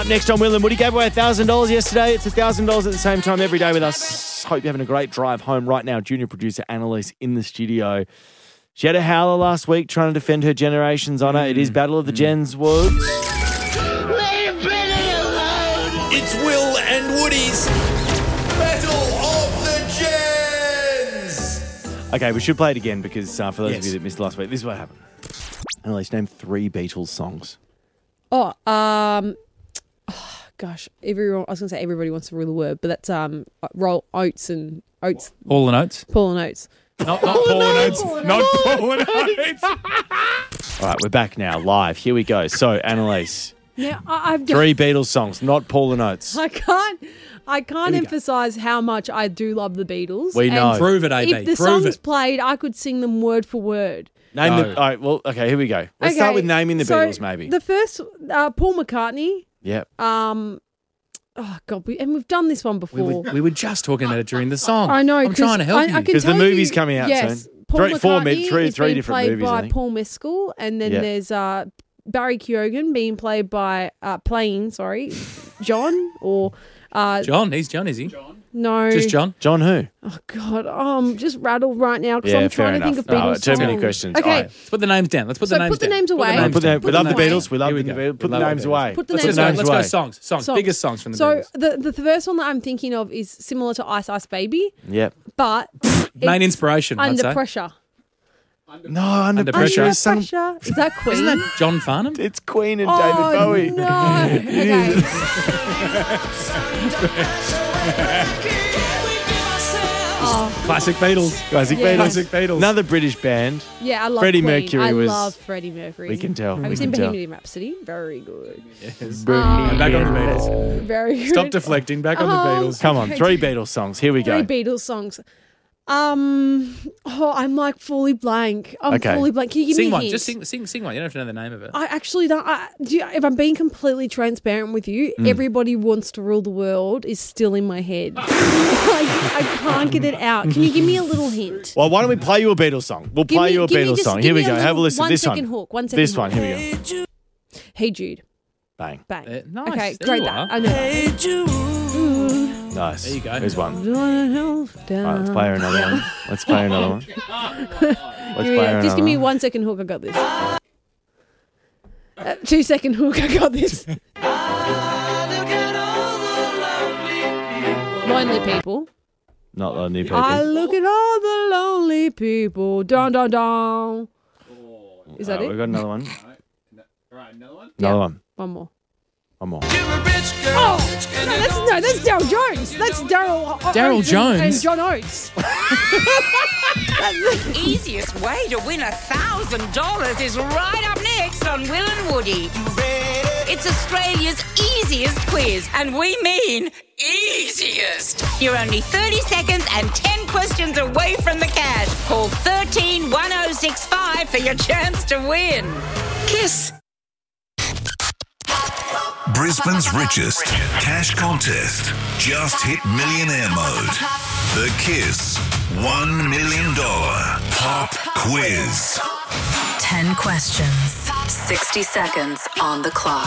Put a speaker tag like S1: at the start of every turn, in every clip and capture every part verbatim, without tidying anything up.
S1: Next on Will and Woody, gave away one thousand dollars yesterday. It's one thousand dollars at the same time every day with us. Hope you're having a great drive home right now. Junior producer Annalise in the studio. She had a howler last week trying to defend her Generations honour. Mm. It is Battle of the mm. Gens Woods.
S2: Leave Britney alone!
S3: It's Will and Woody's Battle of the Gens!
S1: Okay, we should play it again because uh, for those
S4: yes.
S1: of you that missed last week, this is what happened. Annalise, name three Beatles songs.
S5: Oh, um... Oh, gosh, everyone. I was going to say everybody wants to rule the word, but that's um, roll Oates and Oates.
S4: Paul and Oates.
S5: Paul and Oates.
S4: Not, not Paul and Oates. Not Paul and Oates.
S1: All right, we're back now, live. Here we go. So, Annalise,
S5: now, I, I've done,
S1: three Beatles songs, not Paul and Oates.
S5: I can't. I can't emphasise how much I do love the Beatles.
S1: We know.
S5: And
S4: Prove it, A B.
S5: if the
S4: Prove
S5: songs
S4: it.
S5: played, I could sing them word for word.
S1: Name
S4: No.
S1: the. All right, well, okay, here we go. Let's
S5: Okay,
S1: start with naming the
S5: so
S1: Beatles, maybe.
S5: The first, uh, Paul McCartney.
S1: Yep.
S5: Um, oh God, we, and we've done this one
S4: We
S5: before.
S4: were, we were just talking about it during the song.
S5: I know.
S4: I'm
S5: 'cause
S4: trying to help
S5: I,
S4: you.
S5: I can
S1: Because the
S5: tell
S1: movie's
S5: you-
S1: coming out
S5: yes,
S1: soon.
S5: Paul
S1: Three- four
S5: McCartney
S1: mid- three-
S5: is
S1: three
S5: being
S1: different
S5: played
S1: movies, I
S5: by
S1: think.
S5: Paul Mescal, and then
S1: Yeah.
S5: there's uh, Barry Keoghan being played by uh, playing sorry, John or uh,
S4: John, he's John, is he?
S5: no,
S4: Just John?
S1: John who?
S5: Oh God, oh, I'm just rattled right now because
S1: Yeah,
S5: I'm
S1: fair
S5: trying to
S1: enough.
S5: think of
S1: No,
S5: Beatles
S1: too many
S5: songs.
S1: questions.
S5: Okay,
S1: All right.
S4: Let's put the names down. Let's put
S5: So
S4: the names
S5: put the
S4: down.
S5: names
S4: Put the
S5: away.
S4: names
S1: Put the-
S4: down.
S1: we love the
S5: away.
S1: Beatles. We love
S4: Here we
S1: the
S4: go.
S1: Beatles. Put
S4: We
S1: the
S4: love
S1: names
S4: the Beatles.
S1: away.
S5: Put the
S4: Let's
S5: names
S4: go,
S5: away.
S4: let's go
S1: away.
S4: songs. Songs.
S5: Songs.
S4: Biggest songs from the
S5: So
S4: Beatles.
S5: the the first one that I'm thinking of is similar to Ice Ice Baby,
S1: Yep.
S5: but
S4: Main
S5: it's
S4: inspiration, I'd
S5: Under
S4: say.
S5: Pressure.
S1: No, under,
S4: Under
S1: pressure.
S4: Pressure.
S1: is some-
S5: Pressure. Is that Queen?
S4: Isn't that John Farnham?
S1: It's Queen and
S5: oh,
S1: David Bowie.
S5: No. Okay. oh,
S4: Classic Beatles.
S1: Classic
S5: Yeah.
S1: Beatles.
S4: Classic Beatles.
S1: Another British band.
S5: yeah, I love
S1: Freddie
S5: Queen.
S1: Mercury
S5: I
S1: was-
S5: love Freddie Mercury.
S1: We can tell.
S5: Have
S1: we
S5: you seen
S1: can tell.
S5: Bohemian Rhapsody? Very good.
S4: Yes.
S1: Bohemian
S4: Back on the Beatles.
S5: Very good.
S4: Stop deflecting. Back on the
S5: Oh,
S4: Beatles.
S1: Come on, three Beatles songs. Here we go.
S5: Three Beatles songs. Um, oh, I'm like fully blank. I'm
S1: Okay.
S5: fully blank. Can you give
S4: Sing
S5: me a
S4: one.
S5: hint?
S4: Just sing, sing, sing one. You don't have to know the name of it.
S5: I actually don't. I, do you, if I'm being completely transparent with you,
S1: Mm.
S5: Everybody Wants to Rule the World is still in my head. like, I can't get it out. Can you give me a little hint?
S1: Well, why don't we play you a Beatles song? We'll
S5: Give
S1: play
S5: me-
S1: you a
S5: give me
S1: Beatles
S5: just-
S1: song.
S5: give
S1: Here we
S5: me a
S1: go.
S5: little
S1: Have a listen.
S5: one
S1: This
S5: second
S1: one.
S5: hook, one second
S1: This one.
S5: hook.
S1: Here we go.
S5: Hey Jude.
S1: Bang.
S5: Bang.
S4: Uh, nice.
S5: Okay,
S4: There
S5: great.
S4: you
S5: That
S4: are.
S5: I know. Hey Jude.
S1: Nice.
S4: There you go.
S1: There's one.
S5: All
S1: All right, let's play her another one. Let's play her another one. Let's play her
S5: Just give me
S1: another
S5: one second hook. I got this. Uh, two second hook. I got this. Lonely people.
S1: Not the new people.
S5: I look at all the lonely people. Dun dun dun. Is that
S1: All right,
S5: it?
S1: We've got another one.
S3: Right, another one?
S1: Another
S5: Yeah.
S1: one.
S5: One more.
S1: One more.
S5: Oh no, that's no, that's Daryl Jones. That's Daryl. O-
S4: Daryl
S5: Oates
S4: Jones?
S5: and, and John Oates.
S6: Easiest way to win a thousand dollars is right up next on Will and Woody. It's Australia's easiest quiz, and we mean easiest. You're only thirty seconds and ten questions away from the cash. Call thirteen one oh six five for your chance to win. Kiss.
S7: Brisbane's richest cash contest just hit millionaire mode. The Kiss one million dollars Pop Quiz.
S8: ten questions, sixty seconds on the clock.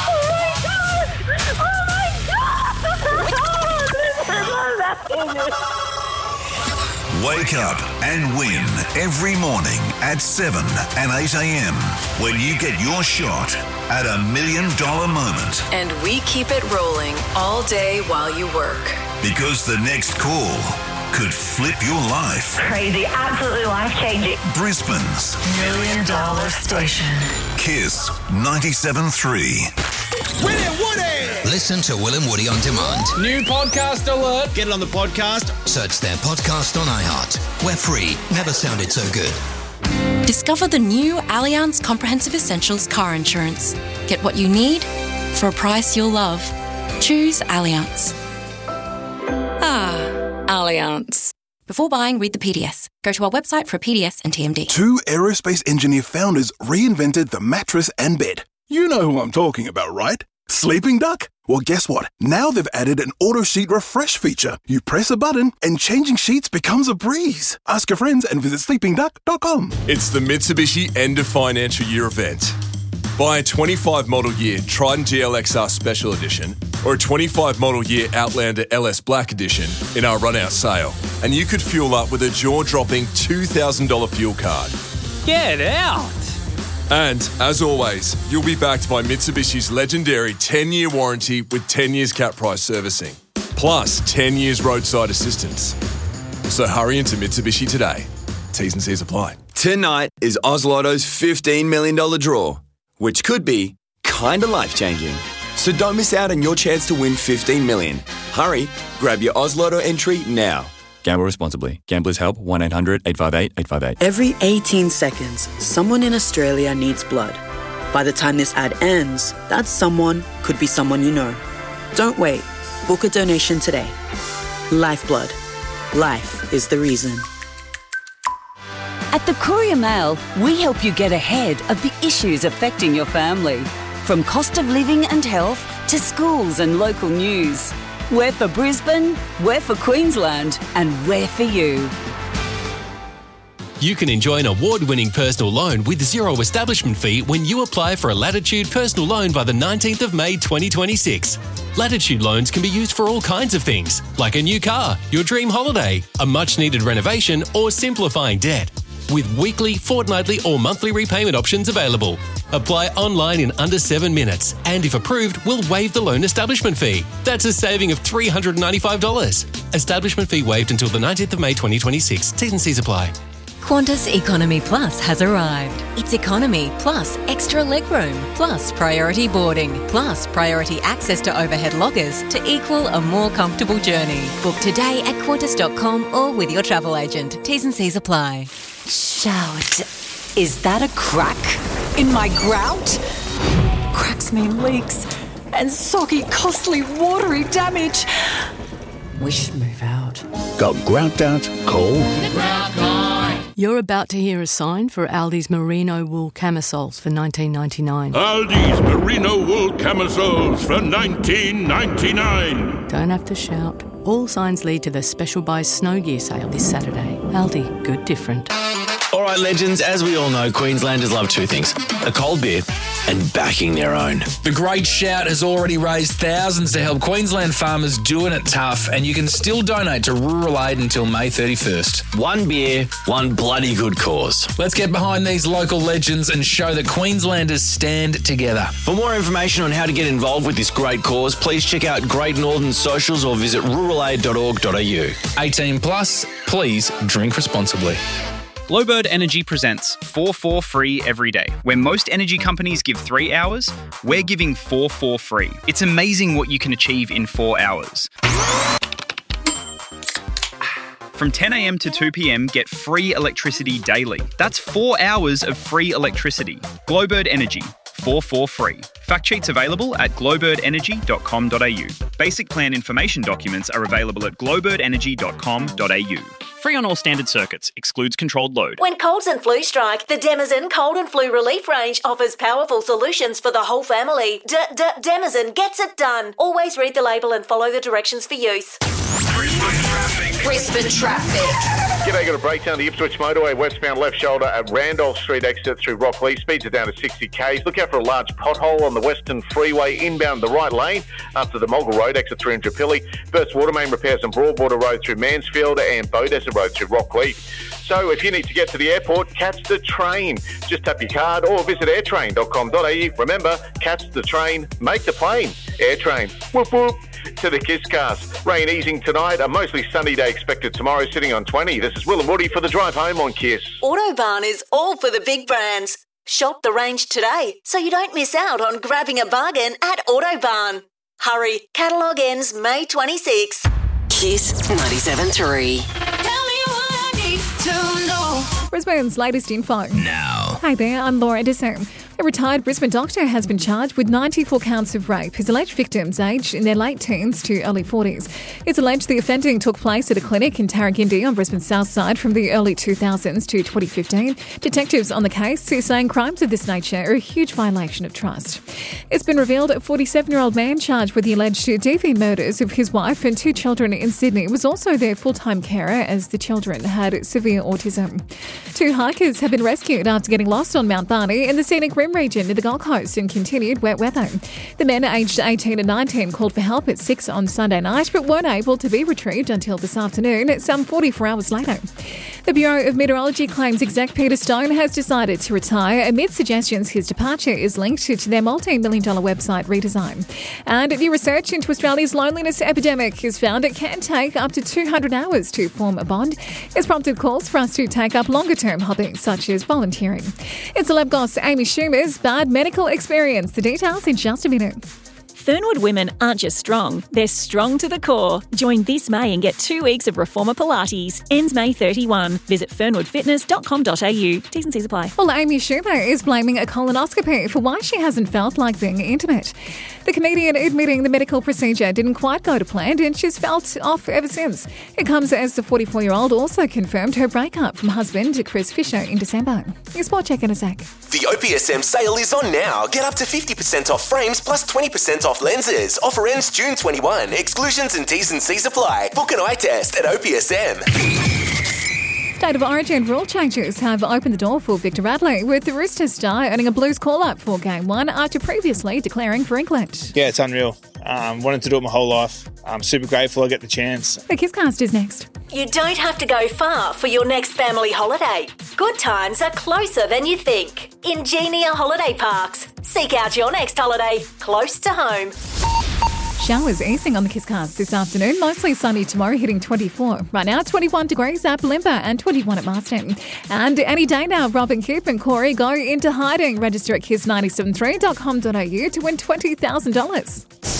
S7: Wake up and win every morning at seven and eight a.m. when you get your shot at a million dollar moment.
S8: And we keep it rolling all day while you work.
S7: Because the next call could flip your life.
S9: Crazy, absolutely life-changing.
S7: Brisbane's
S8: Million dollar station.
S7: Kiss ninety-seven point three.
S3: Will and Woody!
S10: Listen to Will and Woody on demand.
S4: New podcast alert.
S3: Get it on the podcast.
S10: Search their podcast on iHeart. We're free. Never sounded so good.
S11: Discover the new Allianz Comprehensive Essentials car insurance. Get what you need for a price you'll love. Choose Allianz. Ah, Allianz. Before buying, read the P D S. Go to our website for a P D S and T M D.
S12: Two aerospace engineer founders reinvented the mattress and bed. You know who I'm talking about, right? Sleeping Duck? Well, guess what? Now they've added an auto sheet refresh feature. You press a button and changing sheets becomes a breeze. Ask your friends and visit sleeping duck dot com.
S13: It's the Mitsubishi end of financial year event.
S3: Buy a twenty-five model year Triton G L X R Special Edition or a twenty-five model year Outlander L S Black Edition in our run-out sale, and you could fuel up with a jaw-dropping two thousand dollars fuel card.
S13: Get out!
S3: And, as always, you'll be backed by Mitsubishi's legendary ten-year warranty with ten years cap price servicing, plus ten years roadside assistance. So hurry into Mitsubishi today. T's and C's apply.
S14: Tonight is Oz Lotto's fifteen million dollars draw, which could be kinda life-changing. So don't miss out on your chance to win fifteen million dollars. Hurry, grab your Oz Lotto entry now.
S15: Gamble responsibly. Gamblers Help, one eight hundred eight five eight eight five eight.
S16: Every eighteen seconds, someone in Australia needs blood. By the time this ad ends, that someone could be someone you know. Don't wait. Book a donation today. Lifeblood. Life is the reason.
S17: At the Courier Mail, we help you get ahead of the issues affecting your family. From cost of living and health to schools and local news. We're for Brisbane, we're for Queensland, and we're for you.
S18: You can enjoy an award-winning personal loan with zero establishment fee when you apply for a Latitude personal loan by the nineteenth of May twenty twenty-six. Latitude loans can be used for all kinds of things, like a new car, your dream holiday, a much-needed renovation, or simplifying debt. With weekly, fortnightly, or monthly repayment options available. Apply online in under seven minutes, and if approved, we'll waive the loan establishment fee. That's a saving of three hundred ninety-five dollars. Establishment fee waived until the nineteenth of May twenty twenty-six. T's and C's apply.
S19: Qantas Economy Plus has arrived. It's economy plus extra legroom plus priority boarding plus priority access to overhead lockers to equal a more comfortable journey. Book today at qantas dot com or with your travel agent. T's and C's apply.
S17: Shout. Is that a crack in my grout? Cracks mean leaks and soggy, costly, watery damage. We should move out.
S20: Got grout out? Call
S21: the Grout Guy. You're about to hear a sign for Aldi's Merino wool camisoles for nineteen ninety-nine.
S22: Aldi's Merino wool camisoles for nineteen ninety-nine.
S21: Don't have to shout. All signs lead to the Special Buy Snow Gear sale this Saturday. Aldi, good different.
S23: All right, legends, as we all know, Queenslanders love two things, a cold beer and backing their own.
S24: The Great Shout has already raised thousands to help Queensland farmers doing it tough, and you can still donate to Rural Aid until May thirty-first.
S23: One beer, one bloody good cause.
S24: Let's get behind these local legends and show that Queenslanders stand together.
S23: For more information on how to get involved with this great cause, please check out Great Northern socials or visit rural aid dot org dot a u.
S24: eighteen plus, please drink responsibly.
S25: Glowbird Energy presents four four free every day. Where most energy companies give three hours, we're giving four four free. It's amazing what you can achieve in four hours. From ten a.m. to two p.m, get free electricity daily. That's four hours of free electricity. Glowbird Energy, four four free. Fact sheets available at glowbird energy dot com dot a u. Basic plan information documents are available at glowbird energy dot com dot a u. Free on all standard circuits. Excludes controlled load.
S26: When colds and flu strike, the Demazen Cold and Flu Relief range offers powerful solutions for the whole family. D-D-Demazen gets it done. Always read the label and follow the directions for use.
S8: Brisbane traffic.
S27: G'day, got a breakdown the Ipswich motorway, westbound left shoulder at Randolph Street exit through Rockley. Speeds are down to sixty k's. Look out for a large pothole on the Western Freeway inbound the right lane after the Mulga Road exit through Intrapilli. Burst water main repairs on Broadwater Road through Mansfield and Beaudesert Road through Rockley. So if you need to get to the airport, catch the train. Just tap your card or visit airtrain dot com dot a u. Remember, catch the train, make the plane. Airtrain. Whoop whoop. To the Kisscast. Rain easing tonight, a mostly sunny day expected tomorrow, sitting on twenty. This is Will and Woody for the drive home on Kiss.
S26: Autobarn is all for the big brands. Shop the range today so you don't miss out on grabbing a bargain at Autobarn. Hurry, catalogue ends May twenty-sixth.
S8: Kiss ninety-seven point three.
S28: Brisbane's latest info.
S8: Now.
S28: Hi there, I'm Laura Edison. A retired Brisbane doctor has been charged with ninety-four counts of rape. His alleged victims aged in their late teens to early forties. It's alleged the offending took place at a clinic in Tarragindi on Brisbane's south side from the early two thousands to twenty fifteen. Detectives on the case are saying crimes of this nature are a huge violation of trust. It's been revealed a forty-seven-year-old man charged with the alleged deviant murders of his wife and two children in Sydney was also their full-time carer as the children had severe autism. Two hikers have been rescued after getting lost on Mount Barney, and the scenic rim Lyme region near the Gold Coast and continued wet weather. The men aged eighteen and nineteen called for help at six on Sunday night but weren't able to be retrieved until this afternoon, some forty-four hours later. The Bureau of Meteorology claims exec Peter Stone has decided to retire amid suggestions his departure is linked to their multi-million dollar website redesign. And new research into Australia's loneliness epidemic has found it can take up to two hundred hours to form a bond. It's prompted calls for us to take up longer-term hobbies such as volunteering. It's Celeb Goss Amy Schumer's bad medical experience. The details in just a minute.
S1: Fernwood women aren't just strong, they're strong to the core. Join this May and get two weeks of Reformer Pilates. Ends May thirty-first. Visit fernwood fitness dot com dot a u. T's and C's apply.
S28: Well, Amy Schumer is blaming a colonoscopy for why she hasn't felt like being intimate. The comedian admitting the medical procedure didn't quite go to plan and she's felt off ever since. It comes as the forty-four-year-old also confirmed her breakup from husband Chris Fisher in December. Your sport check in a sec.
S2: The O P S M sale is on now. Get up to fifty percent off frames plus twenty percent off lenses. Offer ends June twenty-first. Exclusions and T's and C's apply. Book an eye test at O P S M.
S28: State of Origin rule changes have opened the door for Victor Radley, with the Roosters star earning a Blues call-up for Game one after previously declaring for England.
S4: Yeah, it's unreal. Um, wanted to do it my whole life. I'm super grateful I get the chance.
S28: The Kisscast is next.
S26: You don't have to go far for your next family holiday. Good times are closer than you think. Ingenia Holiday Parks. Seek out your next holiday close to home.
S28: Showers easing on the Kisscast this afternoon. Mostly sunny tomorrow, hitting twenty-four. Right now, twenty-one degrees at Bulimba and twenty-one at Marsden. And any day now, Robin, Kip and Corey go into hiding. Register at kiss nine seven three dot com dot a u to win twenty thousand dollars.